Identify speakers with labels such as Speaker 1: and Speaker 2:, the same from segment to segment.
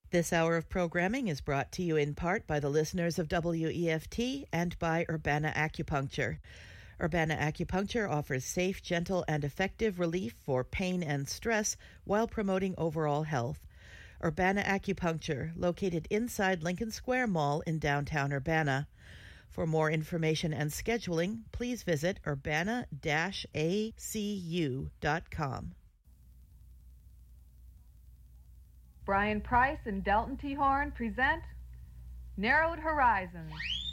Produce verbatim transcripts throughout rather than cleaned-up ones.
Speaker 1: This hour of programming is brought to you in part by the listeners of W E F T and by Urbana Acupuncture. Urbana Acupuncture offers safe, gentle, and effective relief for pain and stress while promoting overall health. Urbana Acupuncture, located inside Lincoln Square Mall in downtown Urbana. For more information and scheduling, please visit urbana dash a c u dot com.
Speaker 2: Brian Price and Delton T. Horn present Narrowed Horizons.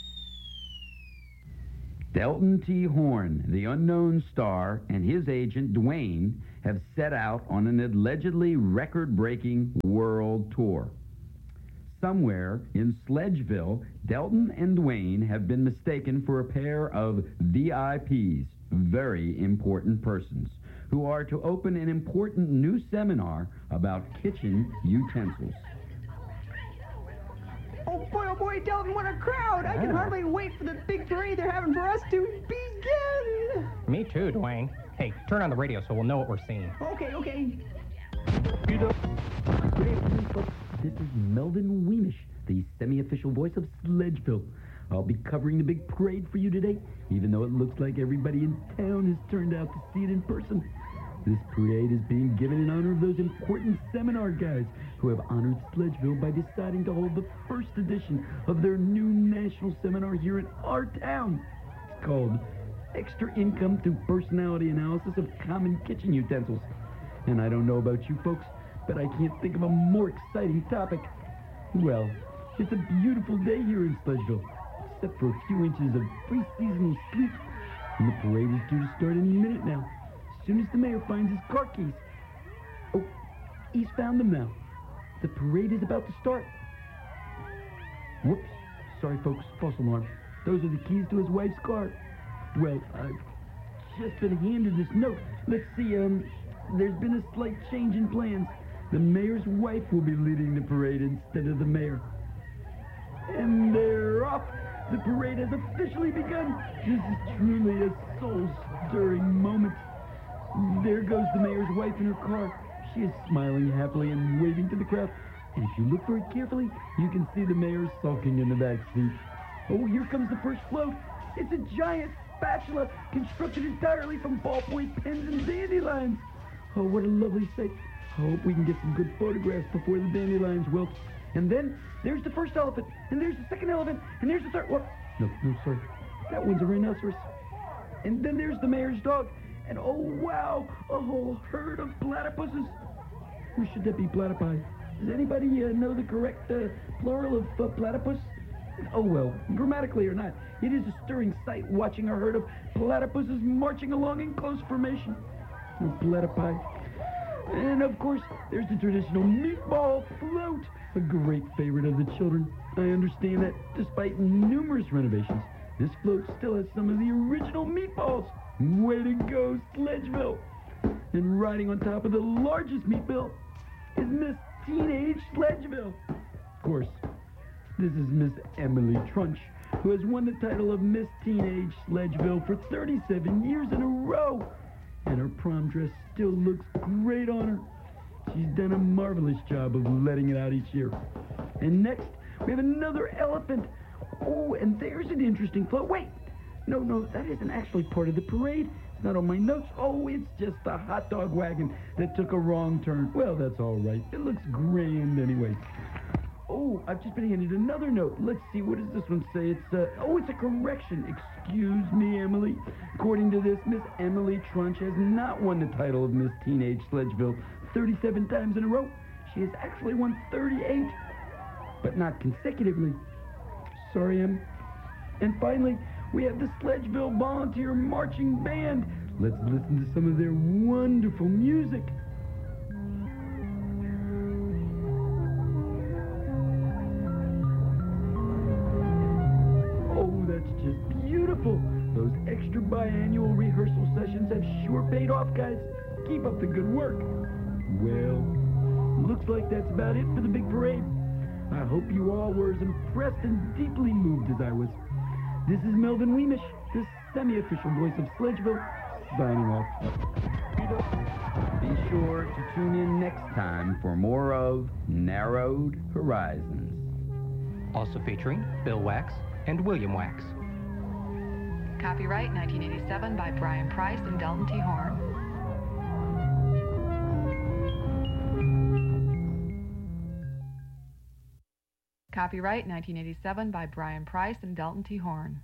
Speaker 3: Delton T. Horn, the unknown star, and his agent, Dwayne, have set out on an allegedly record-breaking world tour. Somewhere in Sledgeville, Delton and Dwayne have been mistaken for a pair of V I Ps, very important persons, who are to open an important new seminar about kitchen utensils.
Speaker 4: Oh boy, oh boy, Delton, what a crowd! I can hardly wait for the big parade they're having for us to begin!
Speaker 5: Me too, Dwayne. Hey, turn on the radio so we'll know what we're seeing.
Speaker 4: Okay, okay.
Speaker 3: Good afternoon, folks. This is Melvin Weemish, the semi-official voice of Sledgeville. I'll be covering the big parade for you today, even though it looks like everybody in town has turned out to see it in person. This parade is being given in honor of those important seminar guys who have honored Sledgeville by deciding to hold the first edition of their new national seminar here in our town. It's called Extra Income Through Personality Analysis of Common Kitchen Utensils. And I don't know about you folks, but I can't think of a more exciting topic. Well, it's a beautiful day here in Sledgeville, except for a few inches of pre-seasonal sleet. And the parade is due to start any minute now, as soon as the mayor finds his car keys. Oh, he's found them now. The parade is about to start. Whoops. Sorry, folks. False alarm. Those are the keys to his wife's car. Well, I've just been handed this note. Let's see, um, there's been a slight change in plans. The mayor's wife will be leading the parade instead of the mayor. And they're off. The parade has officially begun. This is truly a soul-stirring moment. There goes the mayor's wife in her car. She is smiling happily and waving to the crowd. And if you look very carefully, you can see the mayor sulking in the back seat. Oh, here comes the first float. It's a giant spatula constructed entirely from ballpoint pens and dandelions. Oh, what a lovely sight. I hope we can get some good photographs before the dandelions wilt. And then there's the first elephant, and there's the second elephant, and there's the third. What? No, no, sorry. That one's a rhinoceros. And then there's the mayor's dog. And oh, wow, a whole herd of platypuses. Or should that be platypi? Does anybody uh, know the correct uh, plural of uh, platypus? Oh, well, grammatically or not, it is a stirring sight watching a herd of platypuses marching along in close formation. Oh, platypi. And, of course, there's the traditional meatball float, a great favorite of the children. I understand that despite numerous renovations, this float still has some of the original meatballs. Way to go, Sledgeville! And riding on top of the largest meatball is Miss Teenage Sledgeville. Of course, this is Miss Emily Trunch, who has won the title of Miss Teenage Sledgeville for thirty-seven years in a row. And her prom dress still looks great on her. She's done a marvelous job of letting it out each year. And next, we have another elephant. Oh, and there's an interesting float. Wait! No, no, that isn't actually part of the parade. It's not on my notes. Oh, it's just a hot dog wagon that took a wrong turn. Well, that's all right. It looks grand anyway. Oh, I've just been handed another note. Let's see, what does this one say? It's, uh, oh, it's a correction. Excuse me, Emily. According to this, Miss Emily Trunch has not won the title of Miss Teenage Sledgeville thirty-seven times in a row. She has actually won thirty-eight, but not consecutively. Sorry, Em. And finally, we have the Sledgeville Volunteer Marching Band. Let's listen to some of their wonderful music. Oh, that's just beautiful. Those extra biannual rehearsal sessions have sure paid off, guys. Keep up the good work. Well, looks like that's about it for the big parade. I hope you all were as impressed and deeply moved as I was. This is Melvin Weemish, the semi-official voice of Sledgeville, signing off. Be sure to tune in next time for more of Narrowed Horizons.
Speaker 5: Also featuring Bill Wax and William Wax.
Speaker 2: Copyright nineteen eighty-seven by Brian Price and Delton T. Horn. Copyright nineteen eighty-seven by Brian Price and Delton T. Horn.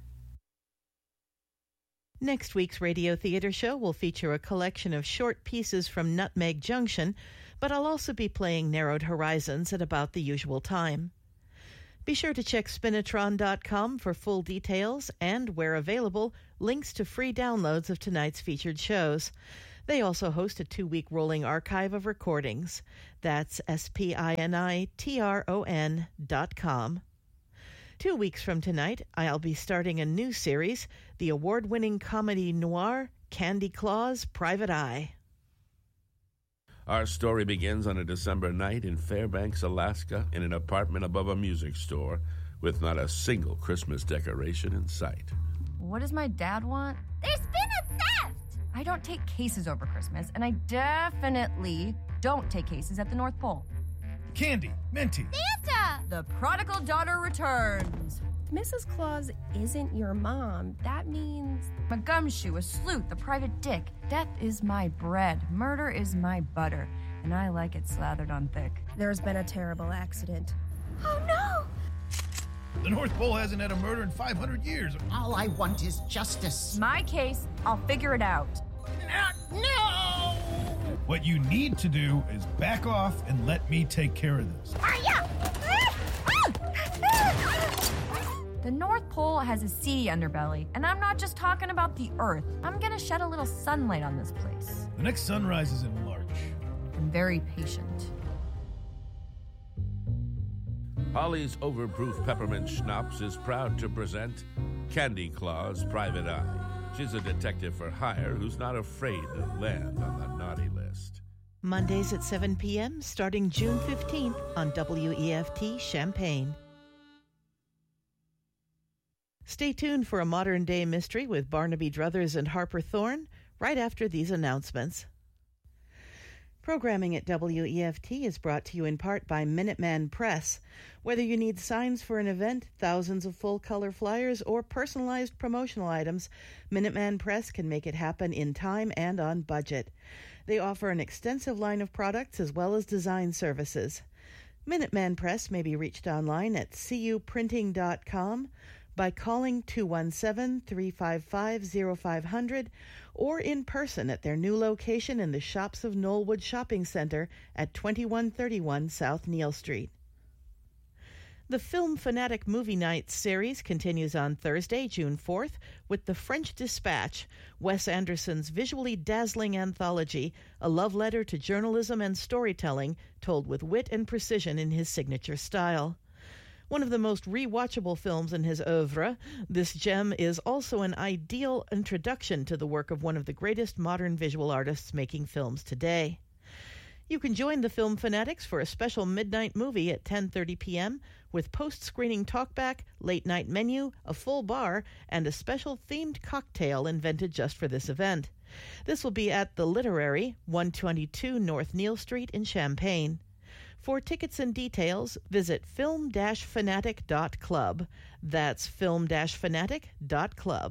Speaker 1: Next week's Radio Theater Show will feature a collection of short pieces from Nutmeg Junction, but I'll also be playing Narrowed Horizons at about the usual time. Be sure to check Spinitron dot com for full details and, where available, links to free downloads of tonight's featured shows. They also host a two-week rolling archive of recordings. That's S P I N I T R O N dot com. Two weeks from tonight, I'll be starting a new series, the award-winning comedy noir, Candy Claus, Private Eye.
Speaker 6: Our story begins on a December night in Fairbanks, Alaska, in an apartment above a music store with not a single Christmas decoration in sight.
Speaker 7: What does my dad want?
Speaker 8: There's been a theft!
Speaker 7: I don't take cases over Christmas, and I definitely don't take cases at the North Pole.
Speaker 9: Candy, Minty.
Speaker 8: Santa!
Speaker 7: The prodigal daughter returns.
Speaker 10: Missus Claus isn't your mom. That means...
Speaker 7: I'm a gumshoe, a sleuth, a private dick. Death is my bread. Murder is my butter. And I like it slathered on thick.
Speaker 10: There's been a terrible accident.
Speaker 8: Oh, no!
Speaker 9: The North Pole hasn't had a murder in five hundred years.
Speaker 11: All I want is justice.
Speaker 7: My case, I'll figure it out.
Speaker 11: Uh, no!
Speaker 9: What you need to do is back off and let me take care of this.
Speaker 8: Hiya!
Speaker 7: The North Pole has a seedy underbelly, and I'm not just talking about the Earth. I'm gonna shed a little sunlight on this place.
Speaker 9: The next sunrise is in March.
Speaker 7: I'm very patient.
Speaker 6: Holly's Overproof Peppermint Schnapps is proud to present Candy Claus, Private Eye. She's a detective for hire who's not afraid to land on the naughty list.
Speaker 1: Mondays at seven p.m. starting June fifteenth on W E F T Champaign. Stay tuned for a modern-day mystery with Barnaby Druthers and Harper Thorne right after these announcements. Programming at W E F T is brought to you in part by Minuteman Press. Whether you need signs for an event, thousands of full-color flyers, or personalized promotional items, Minuteman Press can make it happen in time and on budget. They offer an extensive line of products as well as design services. Minuteman Press may be reached online at c u printing dot com, by calling two one seven, three five five, zero five zero zero or in person at their new location in the Shops of Knollwood Shopping Center at twenty-one thirty-one South Neal Street. The Film Fanatic Movie Nights series continues on Thursday, June fourth, with The French Dispatch, Wes Anderson's visually dazzling anthology, a love letter to journalism and storytelling, told with wit and precision in his signature style. One of the most rewatchable films in his oeuvre, this gem is also an ideal introduction to the work of one of the greatest modern visual artists making films today. You can join the Film Fanatics for a special midnight movie at ten thirty p.m. with post-screening talkback, late-night menu, a full bar, and a special themed cocktail invented just for this event. This will be at The Literary, one twenty-two North Neal Street in Champaign. For tickets and details, visit film dash fanatic dot club. That's film dash fanatic dot club.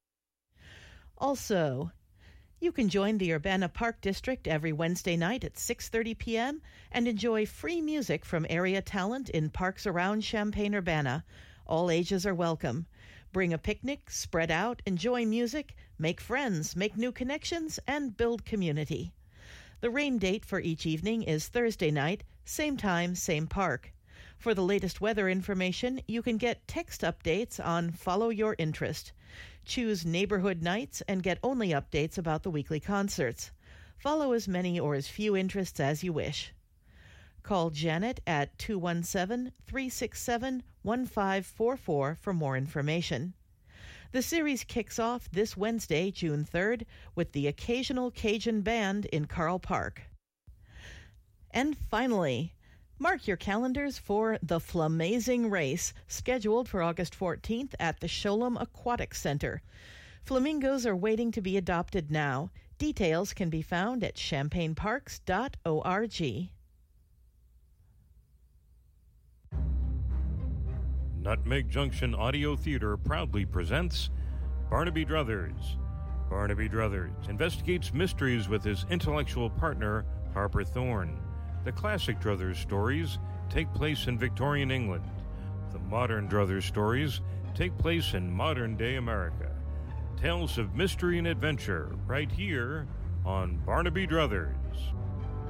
Speaker 1: Also, you can join the Urbana Park District every Wednesday night at six thirty p.m. and enjoy free music from area talent in parks around Champaign-Urbana. All ages are welcome. Bring a picnic, spread out, enjoy music, make friends, make new connections, and build community. The rain date for each evening is Thursday night, same time, same park. For the latest weather information, you can get text updates on Follow Your Interest. Choose Neighborhood Nights and get only updates about the weekly concerts. Follow as many or as few interests as you wish. Call Janet at two one seven, three six seven, one five four four for more information. The series kicks off this Wednesday, June third, with the Occasional Cajun Band in Carl Park. And finally, mark your calendars for the Flamazing Race, scheduled for August fourteenth at the Sholem Aquatic Center. Flamingos are waiting to be adopted now. Details can be found at champaign parks dot org.
Speaker 12: Nutmeg Junction Audio Theater proudly presents Barnaby Druthers. Barnaby Druthers investigates mysteries with his intellectual partner, Harper Thorne. The classic Druthers stories take place in Victorian England. The modern Druthers stories take place in modern-day America. Tales of mystery and adventure right here on Barnaby Druthers.